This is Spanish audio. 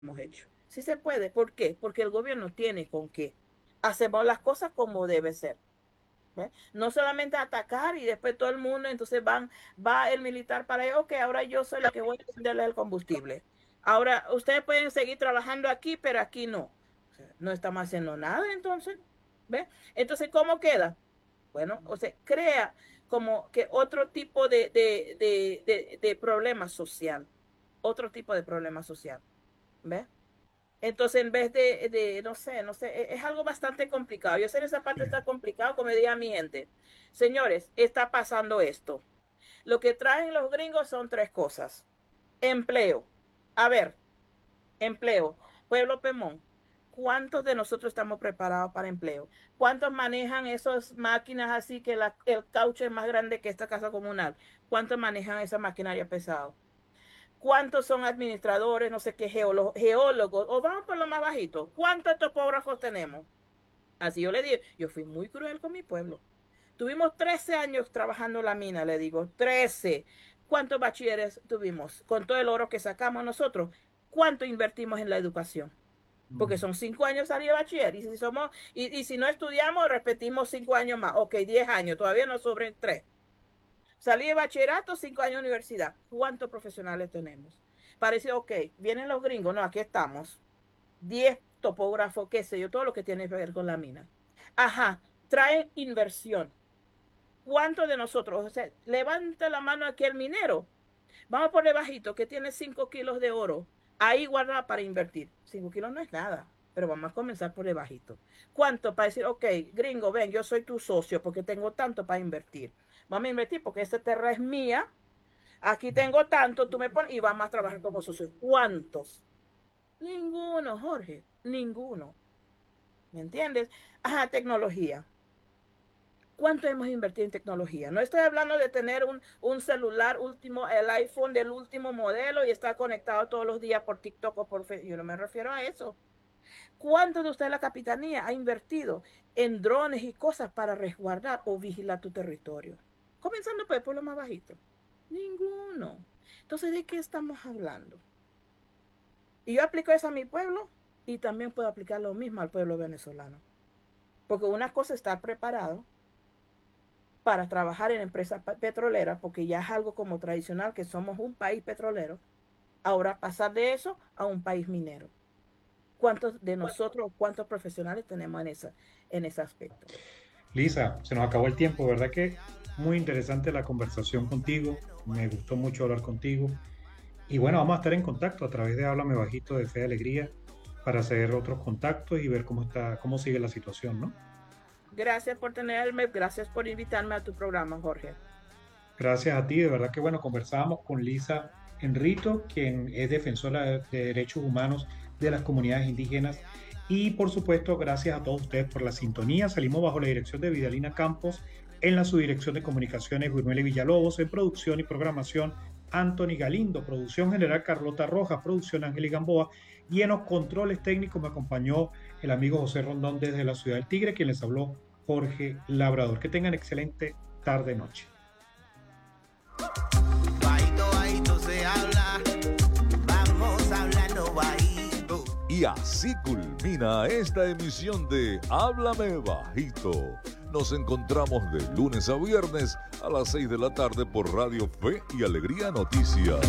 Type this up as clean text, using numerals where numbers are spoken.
hemos hecho. Sí se puede. ¿Por qué? Porque el gobierno tiene con qué. Hacemos las cosas como debe ser. ¿Ve? No solamente atacar y después todo el mundo, entonces va el militar para ello, ok, ahora yo soy la que voy a venderle el combustible. Ahora, ustedes pueden seguir trabajando aquí, pero aquí no. O sea, no estamos haciendo nada entonces. ¿Ve? Entonces, ¿cómo queda? Bueno, o sea, crea como que otro tipo de problema social. Otro tipo de problema social. ¿Ve? Entonces, en vez no sé, es algo bastante complicado. Yo sé que esa parte está complicado, como diría mi gente. Señores, está pasando esto. Lo que traen los gringos son tres cosas. Empleo. A ver, empleo. Pueblo Pemón. ¿Cuántos de nosotros estamos preparados para empleo? ¿Cuántos manejan esas máquinas así que el caucho es más grande que esta casa comunal? ¿Cuántos manejan esa maquinaria pesada? ¿Cuántos son administradores, no sé qué, geólogos? O vamos por lo más bajito. ¿Cuántos topógrafos tenemos? Así yo le digo, yo fui muy cruel con mi pueblo. Tuvimos 13 años trabajando en la mina, le digo, 13. ¿Cuántos bachilleres tuvimos? Con todo el oro que sacamos nosotros, ¿cuánto invertimos en la educación? Porque son 5 años salir de bachiller. Y si no estudiamos, repetimos 5 años más. Ok, 10 años, todavía nos sobran 3. Salí de bachillerato, 5 años de universidad. ¿Cuántos profesionales tenemos? Parece, ok, vienen los gringos, no, aquí estamos. 10 topógrafos, qué sé yo, todo lo que tiene que ver con la mina. Ajá, traen inversión. ¿Cuántos de nosotros? O sea, levanta la mano aquí el minero. Vamos por debajito, que tiene 5 kilos de oro. Ahí guarda para invertir. 5 kilos no es nada, pero vamos a comenzar por debajito. ¿Cuánto para decir, ok, gringo, ven, yo soy tu socio porque tengo tanto para invertir? Vamos a invertir porque esta tierra es mía. Aquí tengo tanto, tú me pones y vamos a trabajar como socios. ¿Cuántos? Ninguno, Jorge, ninguno. ¿Me entiendes? Ajá, tecnología. ¿Cuánto hemos invertido en tecnología? No estoy hablando de tener un celular último, el iPhone del último modelo y estar conectado todos los días por TikTok o por Facebook. Yo no me refiero a eso. ¿Cuánto de usted la capitanía ha invertido en drones y cosas para resguardar o vigilar tu territorio? Comenzando por lo más bajito. Ninguno. Entonces, ¿de qué estamos hablando? Y yo aplico eso a mi pueblo y también puedo aplicar lo mismo al pueblo venezolano. Porque una cosa es estar preparado para trabajar en empresas petroleras, porque ya es algo como tradicional que somos un país petrolero. Ahora pasar de eso a un país minero. ¿Cuántos de nosotros, cuántos profesionales tenemos en ese aspecto? Lisa, se nos acabó el tiempo, ¿verdad que muy interesante la conversación contigo? Me gustó mucho hablar contigo. Y bueno, vamos a estar en contacto a través de Háblame Bajito de Fe y Alegría para hacer otros contactos y ver cómo está, cómo sigue la situación, ¿no? Gracias por tenerme, gracias por invitarme a tu programa, Jorge. Gracias a ti, de verdad que bueno, conversábamos con Lisa Enrito, quien es defensora de derechos humanos de las comunidades indígenas. Y por supuesto, gracias a todos ustedes por la sintonía. Salimos bajo la dirección de Vidalina Campos, en la subdirección de comunicaciones, Guinuele Villalobos, en producción y programación, Anthony Galindo, producción general Carlota Rojas, producción Ángel Gamboa, y en los controles técnicos me acompañó el amigo José Rondón desde la ciudad del Tigre, quien les habló Jorge Labrador. Que tengan excelente tarde-noche. Bajito, bajito se habla, vamos hablando bajito. Y así culmina esta emisión de Háblame Bajito. Nos encontramos de lunes a viernes a las 6 de la tarde por Radio Fe y Alegría Noticias.